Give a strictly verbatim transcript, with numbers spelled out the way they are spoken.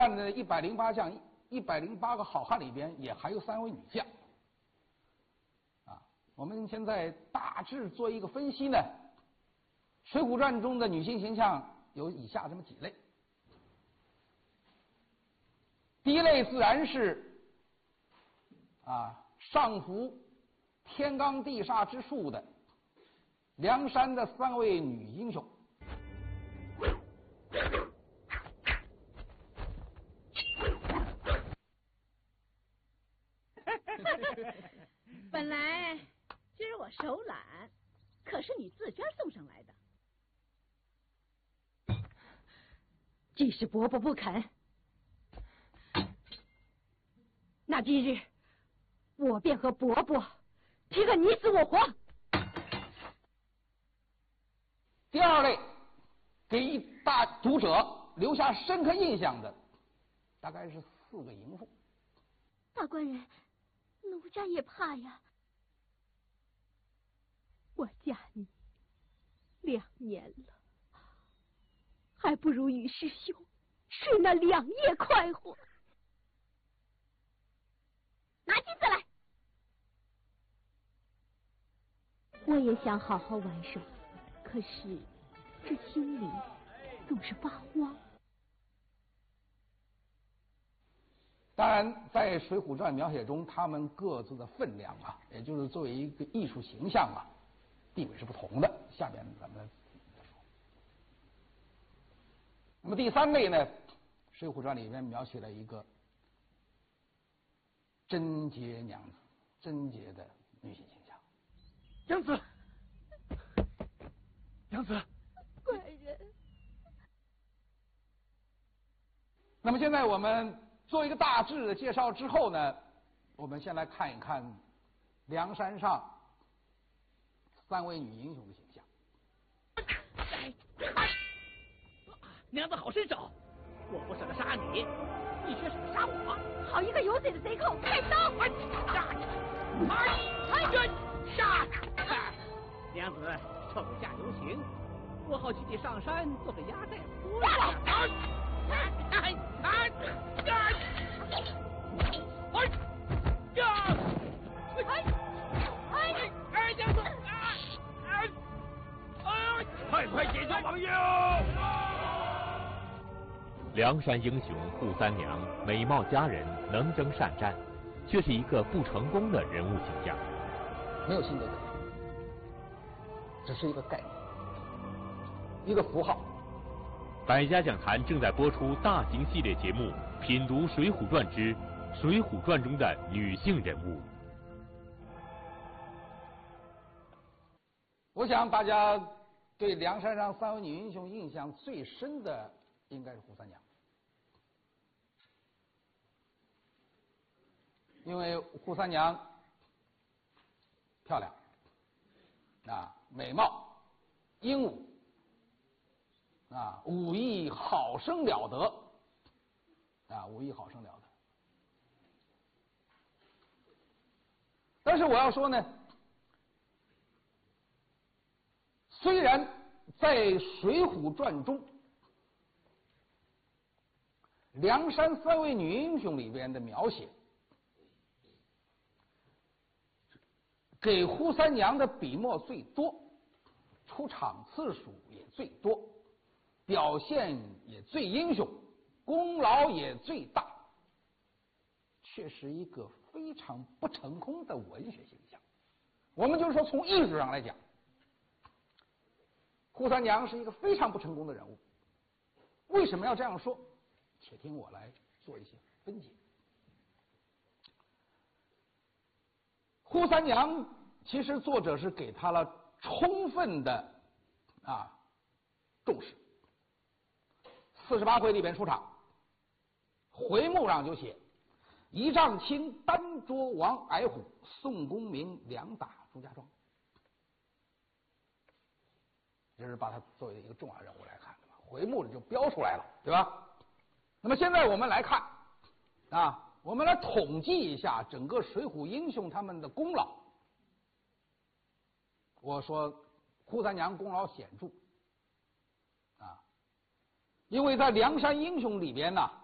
干的一百零八将，一百零八个好汉里边也还有三位女将。啊，我们现在大致做一个分析呢，《水浒传》中的女性形象有以下这么几类。第一类自然是啊，上服天罡地煞之术的梁山的三位女英雄。 本来今儿我手懒，可是你自觉送上来的。 既是伯伯不肯，那今日我便和伯伯拼个你死我活。 第二类给一大读者留下深刻印象的，大概是四个淫妇。 大官人，奴家也怕呀。 我嫁你两年了，还不如与师兄睡那两夜快活。 拿金子来。 我也想好好玩耍，可是这心里总是发慌。 当然，在《水浒传》描写中，他们各自的分量啊，也就是作为一个艺术形象啊，地位是不同的。下面咱们再说。那么第三类呢，《水浒传》里面描写了一个贞洁娘子，贞洁的女性形象。 娘子，娘子， 官人。 那么现在我们做一个大致的介绍之后呢，我们先来看一看梁山上三位女英雄的形象。 娘子好身手，我不是个杀你，你却是个杀我。 好一个有嘴的贼寇，开刀！ 杀！娘子手下留情，我好请你上山做个压寨夫人。哎哎哎！哎，娘子！哎哎！快快解救王爷！ 梁山英雄扈三娘美貌佳人，能征善战，却是一个不成功的人物形象。 没有性格可言，只是一个概念，一个符号。 百家讲坛正在播出大型系列节目《品读水浒传之水浒传中的女性人物》。 我想大家对梁山上三位女英雄印象最深的应该是扈三娘，因为扈三娘漂亮啊，美貌英武啊，武艺好生了得啊，武艺好生了得。但是我要说呢，虽然在《水浒传》中，梁山三位女英雄里边的描写，给扈三娘的笔墨最多，出场次数也最多，表现也最英雄，功劳也最大，却是一个非常不成功的文学形象。我们就是说，从艺术上来讲，扈三娘是一个非常不成功的人物。为什么要这样说？且听我来做一些分解。扈三娘其实作者是给她了充分的啊重视。四十八回里边出场，回目上就写：一丈青单捉王矮虎，宋公明两打朱家庄。这是把他作为一个重要人物来看的嘛，回目里就标出来了，对吧？那么现在我们来看啊，我们来统计一下整个水浒英雄他们的功劳。我说扈三娘功劳显著啊，因为在梁山英雄里边呢，